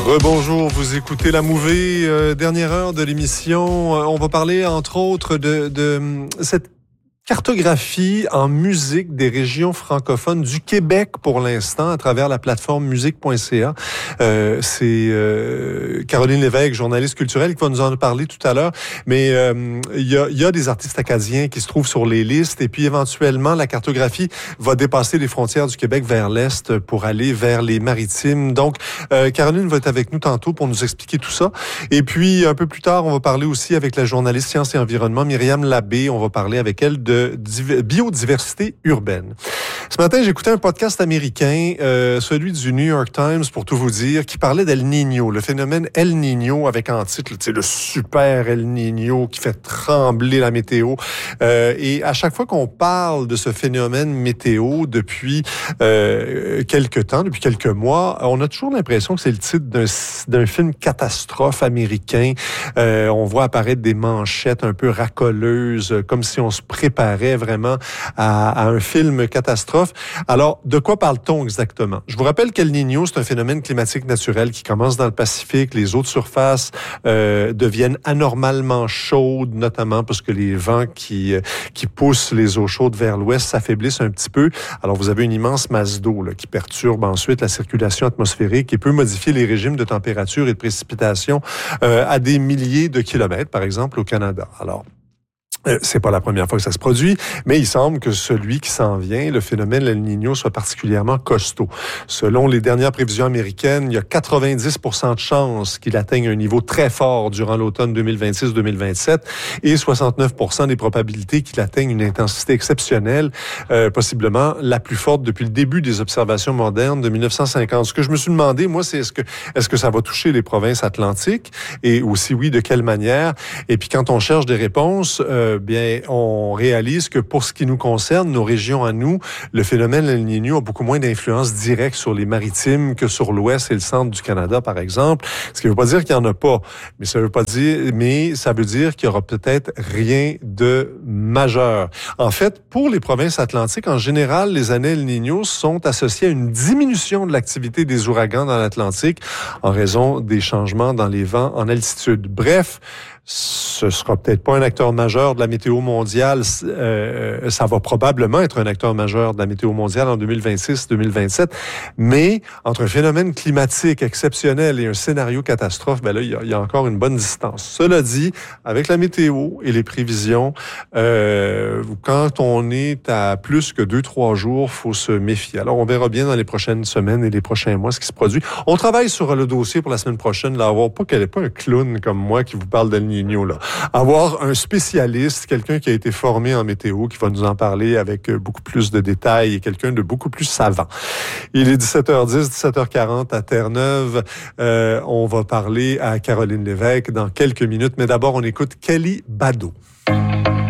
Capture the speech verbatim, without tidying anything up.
Rebonjour, vous écoutez La Mouvée, euh, dernière heure de l'émission. Euh, on va parler entre autres de, de cette cartographie en musique des régions francophones du Québec pour l'instant à travers la plateforme musique point c a. Euh, c'est euh, Caroline Lévesque, journaliste culturelle, qui va nous en parler tout à l'heure. Mais euh, il y a, il y a des artistes acadiens qui se trouvent sur les listes et puis éventuellement la cartographie va dépasser les frontières du Québec vers l'est pour aller vers les maritimes. Donc euh, Caroline va être avec nous tantôt pour nous expliquer tout ça. Et puis un peu plus tard, on va parler aussi avec la journaliste Sciences et Environnement Myriam Labbé. On va parler avec elle de de biodiversité urbaine. Ce matin, j'écoutais un podcast américain, euh, celui du New York Times, pour tout vous dire, qui parlait d'El Niño, le phénomène El Niño, avec en titre, tu sais, le super El Niño qui fait trembler la météo. Euh, et à chaque fois qu'on parle de ce phénomène météo depuis euh, quelques temps, depuis quelques mois, on a toujours l'impression que c'est le titre d'un, d'un film catastrophe américain. Euh, on voit apparaître des manchettes un peu racoleuses, comme si on se préparait vraiment à, à un film catastrophe. Alors, de quoi parle-t-on exactement? Je vous rappelle qu'El Niño, c'est un phénomène climatique naturel qui commence dans le Pacifique. Les eaux de surface euh, deviennent anormalement chaudes, notamment parce que les vents qui, qui poussent les eaux chaudes vers l'ouest s'affaiblissent un petit peu. Alors, vous avez une immense masse d'eau là, qui perturbe ensuite la circulation atmosphérique et peut modifier les régimes de température et de précipitation euh, à des milliers de kilomètres, par exemple, au Canada. Alors, c'est pas la première fois que ça se produit, mais il semble que celui qui s'en vient, le phénomène El Niño, soit particulièrement costaud. Selon les dernières prévisions américaines, il y a quatre-vingt-dix pour cent de chances qu'il atteigne un niveau très fort durant l'automne deux mille vingt-six deux mille vingt-sept et soixante-neuf pour cent des probabilités qu'il atteigne une intensité exceptionnelle, euh, possiblement la plus forte depuis le début des observations modernes de dix-neuf cent cinquante. Ce que je me suis demandé, moi, c'est est-ce que, est-ce que ça va toucher les provinces atlantiques et aussi, oui, de quelle manière? Et puis, quand on cherche des réponses, euh, bien, on réalise que pour ce qui nous concerne, nos régions à nous, le phénomène El Niño a beaucoup moins d'influence directe sur les maritimes que sur l'ouest et le centre du Canada, par exemple. Ce qui ne veut pas dire qu'il n'y en a pas, mais ça veut pas dire, mais ça veut dire qu'il y aura peut-être rien de majeur. En fait, pour les provinces atlantiques, en général, les années El Niño sont associées à une diminution de l'activité des ouragans dans l'Atlantique en raison des changements dans les vents en altitude. Bref, ce sera peut-être pas un acteur majeur de la météo mondiale. Euh, ça va probablement être un acteur majeur de la météo mondiale en deux mille vingt-six deux mille vingt-sept. Mais entre un phénomène climatique exceptionnel et un scénario catastrophe, ben là, il y a, il y a encore une bonne distance. Cela dit, avec la météo et les prévisions, euh, quand on est à plus que deux, trois jours, faut se méfier. Alors, on verra bien dans les prochaines semaines et les prochains mois ce qui se produit. On travaille sur le dossier pour la semaine prochaine, là, avoir pas qu'elle n'est pas un clown comme moi qui vous parle d'El Niño. Là. Avoir un spécialiste, quelqu'un qui a été formé en météo, qui va nous en parler avec beaucoup plus de détails et quelqu'un de beaucoup plus savant. Il est dix-sept heures dix, dix-sept heures quarante à Terre-Neuve. Euh, on va parler à Caroline Lévesque dans quelques minutes, mais d'abord, on écoute Kelly Bado.